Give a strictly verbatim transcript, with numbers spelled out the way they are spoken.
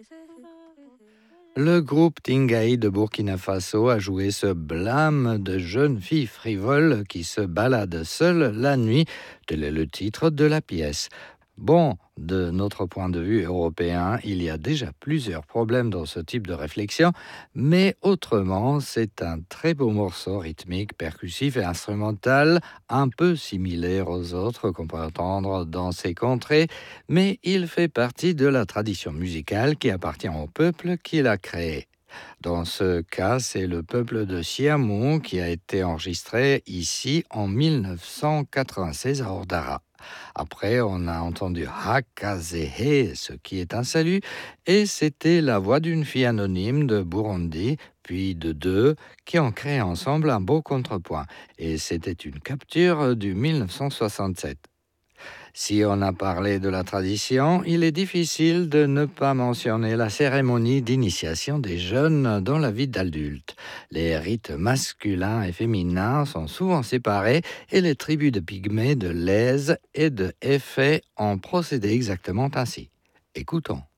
Le groupe Tingaï de Burkina Faso a joué ce blâme de jeune fille frivole qui se balade seule la nuit. Tel est le titre de la pièce. Bon, de notre point de vue européen, il y a déjà plusieurs problèmes dans ce type de réflexion, mais autrement, c'est un très beau morceau rythmique, percussif et instrumental, un peu similaire aux autres qu'on peut entendre dans ces contrées, mais il fait partie de la tradition musicale qui appartient au peuple qui l'a créé. Dans ce cas, c'est le peuple de Siamou qui a été enregistré ici en mille neuf cent quatre-vingt-seize à Ordara. Après, on a entendu Hakazehe, ce qui est un salut, et c'était la voix d'une fille anonyme de Burundi, puis de deux, qui ont créé ensemble un beau contrepoint. Et c'était une capture du mille neuf cent soixante-sept. Si on a parlé de la tradition, il est difficile de ne pas mentionner la cérémonie d'initiation des jeunes dans la vie d'adulte. Les rites masculins et féminins sont souvent séparés et les tribus de pygmées, de Lèze et de Effet ont procédé exactement ainsi. Écoutons.